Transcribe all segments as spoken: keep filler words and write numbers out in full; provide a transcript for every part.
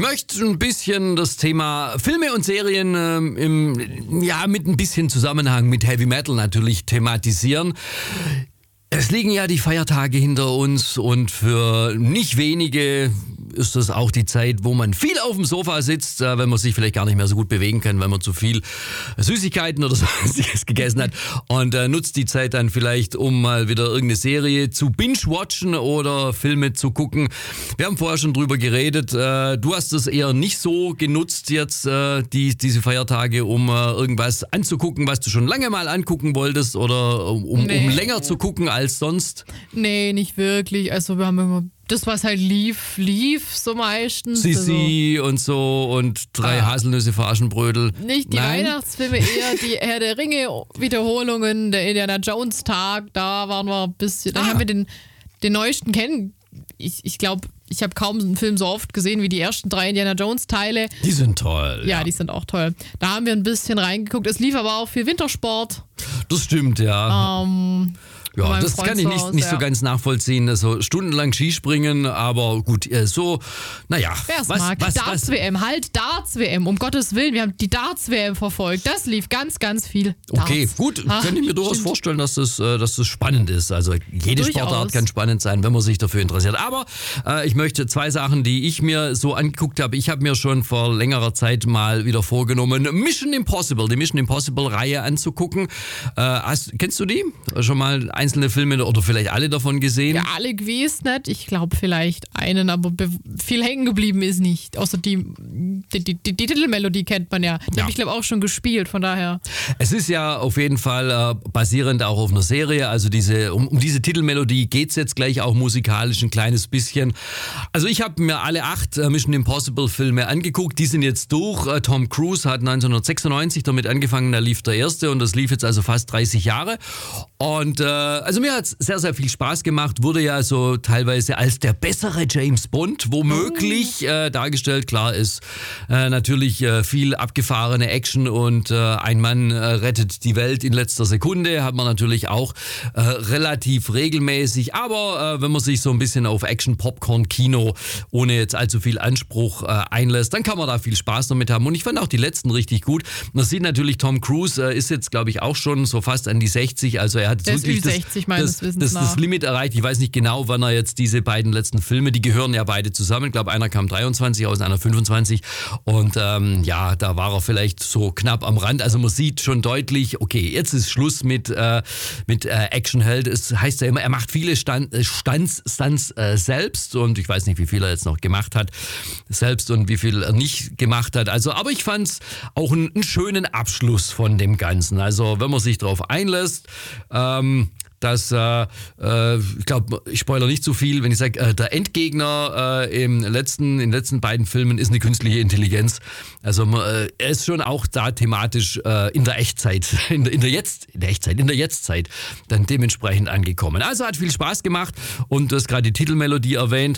möchte ein bisschen das Thema Filme und Serien ähm, im, ja, mit ein bisschen Zusammenhang mit Heavy Metal natürlich thematisieren. Es liegen ja die Feiertage hinter uns und für nicht wenige ist das auch die Zeit, wo man viel auf dem Sofa sitzt, wenn man sich vielleicht gar nicht mehr so gut bewegen kann, weil man zu viel Süßigkeiten oder sonstiges gegessen hat und äh, nutzt die Zeit dann vielleicht, um mal wieder irgendeine Serie zu binge-watchen oder Filme zu gucken. Wir haben vorher schon drüber geredet. Äh, du hast es eher nicht so genutzt jetzt, äh, die, diese Feiertage, um äh, irgendwas anzugucken, was du schon lange mal angucken wolltest oder um, Nee. um länger zu gucken als sonst. Nee, nicht wirklich. Also wir haben immer das, was halt lief, lief so meistens. Sissi und so und drei Ah. Haselnüsse für Aschenbrödel. Also nicht die Nein? Weihnachtsfilme, eher die Herr der Ringe Wiederholungen, der Indiana Jones Tag, da waren wir ein bisschen, dann Ah. haben wir den, den neuesten kennen. Ich, ich glaube, ich habe kaum einen Film so oft gesehen wie die ersten drei Indiana Jones Teile. Die sind toll. Ja, die sind auch toll. Da haben wir ein bisschen reingeguckt. Es lief aber auch viel Wintersport. Das stimmt, ja. Ähm, bei ja, meinem das Freund kann ich zu nicht, Hause, nicht so ja. ganz nachvollziehen. Also stundenlang Skispringen, aber gut, äh, so, naja. Wer es was, mag. was, was, Darts-W M, halt Darts-W M, um Gottes Willen. Wir haben die Darts-W M verfolgt. Das lief ganz, ganz viel. Okay, Darts. gut, Ah, könnte ich mir durchaus stimmt. vorstellen, dass das, äh, dass das spannend ist. Also jede Durchaus. Sportart kann spannend sein, wenn man sich dafür interessiert. Aber äh, ich möchte zwei Sachen, die ich mir so angeguckt habe. Ich habe mir schon vor längerer Zeit mal wieder vorgenommen, Mission Impossible, die Mission Impossible-Reihe anzugucken. Äh, hast, kennst du die? Schon mal einzelne Filme oder vielleicht alle davon gesehen? Ja, alle gewesen nicht. Ich glaube vielleicht einen, aber be- viel hängen geblieben ist nicht. Außer die, die, die, die, die Titelmelodie kennt man ja. Die Ja. habe ich glaube auch schon gespielt, von daher. Es ist ja auf jeden Fall äh, basierend auch auf einer Serie. Also diese, um, um diese Titelmelodie geht's jetzt gleich auch musikalisch ein kleines bisschen. Also ich habe mir alle acht äh, Mission Impossible Filme angeguckt. Die sind jetzt durch. Äh, Tom Cruise hat neunzehnhundertsechsundneunzig damit angefangen. Da lief der erste und das lief jetzt also fast dreißig Jahre. Und äh, also mir hat's sehr, sehr viel Spaß gemacht. Wurde ja so teilweise als der bessere James Bond womöglich äh, dargestellt. Klar ist äh, natürlich äh, viel abgefahrene Action und äh, ein Mann äh, rettet die Welt in letzter Sekunde. Hat man natürlich auch äh, relativ regelmäßig. Aber äh, wenn man sich so ein bisschen auf Action-Popcorn-Kino ohne jetzt allzu viel Anspruch äh, einlässt, dann kann man da viel Spaß damit haben. Und ich fand auch die letzten richtig gut. Man sieht natürlich, Tom Cruise äh, ist jetzt, glaube ich, auch schon so fast an die sechzig. Also er hat jetzt Der ist wirklich Ü das, sechzig meines das, Wissens das, das nach. Limit erreicht. Ich weiß nicht genau, wann er jetzt diese beiden letzten Filme, die gehören ja beide zusammen. Ich glaube, einer kam dreiundzwanzig aus, einer fünfundzwanzig. Und ähm, ja, da war er vielleicht so knapp am Rand. Also man sieht schon deutlich, okay, jetzt ist Schluss mit, äh, mit äh, Actionheld. Es heißt ja immer, er macht viele Stand, äh, Stunts, Stunts äh, selbst. Und ich weiß nicht, wie viel er jetzt noch gemacht hat selbst und wie viel er nicht gemacht hat. Also, aber ich fand es auch einen, einen schönen Abschluss von dem Ganzen. Also wenn man sich darauf einlässt, ähm, dass, äh, äh, ich glaube, ich spoilere nicht zu viel, wenn ich sage, äh, der Endgegner äh, im letzten, in den letzten beiden Filmen ist eine künstliche Intelligenz. Also man, äh, er ist schon auch da thematisch äh, in der Echtzeit, in der, in der Jetzt, in der Echtzeit, in der Jetztzeit dann dementsprechend angekommen. Also hat viel Spaß gemacht und du hast gerade die Titelmelodie erwähnt.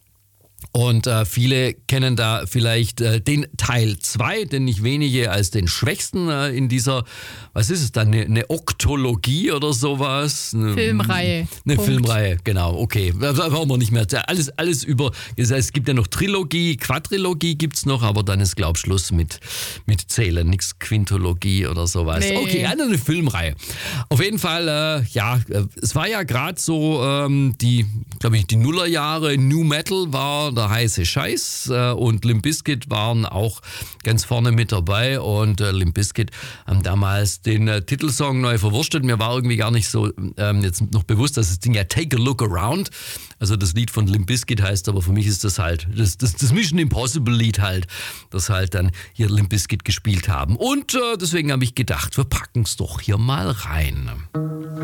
Und äh, viele kennen da vielleicht äh, den Teil zwei, denn nicht wenige als den schwächsten äh, in dieser, was ist es dann, eine, eine Oktologie oder sowas? Eine, Filmreihe. Eine Punkt. Filmreihe, genau, okay. Da brauchen wir nicht mehr. Alles, alles über, das heißt, es gibt ja noch Trilogie, Quadrilogie gibt's noch, aber dann ist, glaub Schluss mit, mit Zählen, nichts Quintologie oder sowas. Nee. Okay, also eine Filmreihe. Auf jeden Fall, äh, ja, äh, es war ja gerade so ähm, die, glaube ich, die Nullerjahre, New Metal war der heiße Scheiß äh, und Limp Bizkit waren auch ganz vorne mit dabei und äh, Limp Bizkit haben damals den äh, Titelsong neu verwurstet. Mir war irgendwie gar nicht so ähm, jetzt noch bewusst, dass das Ding ja Take a Look Around, also das Lied von Limp Bizkit heißt, aber für mich ist das halt das, das, das Mission Impossible Lied halt, das halt dann hier Limp Bizkit gespielt haben. Und äh, deswegen habe ich gedacht, wir packen es doch hier mal rein.